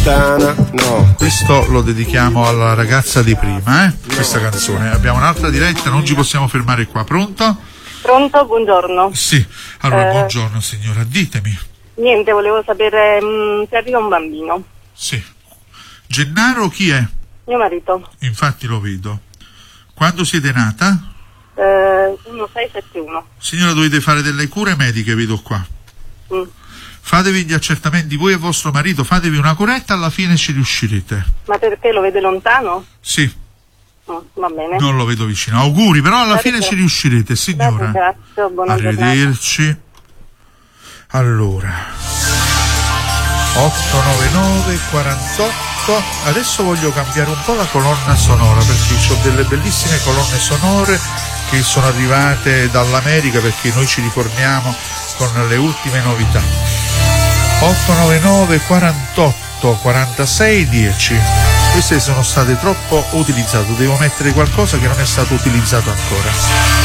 lontana, no. Questo lo dedichiamo alla ragazza di prima, questa canzone. Abbiamo un'altra diretta, non ci possiamo fermare qua. Pronto? Pronto, buongiorno. Sì, allora buongiorno signora, ditemi. Niente, volevo sapere se arriva un bambino. Sì. Gennaro chi è? Mio marito. Infatti lo vedo. Quando siete nata? 1671. Signora, dovete fare delle cure mediche, vedo qua. Fatevi gli accertamenti voi e vostro marito, fatevi una curetta, alla fine ci riuscirete. Ma perché lo vede lontano? Sì. Va bene. Non lo vedo vicino. Auguri, però alla fine ci riuscirete, signora. Grazie, buona Arrivederci. giornata. Allora, 899 48. Adesso voglio cambiare un po' la colonna sonora, perché ho delle bellissime colonne sonore che sono arrivate dall'America, perché noi ci riforniamo con le ultime novità. 899 48 46 10. Queste sono state troppo utilizzate, devo mettere qualcosa che non è stato utilizzato ancora.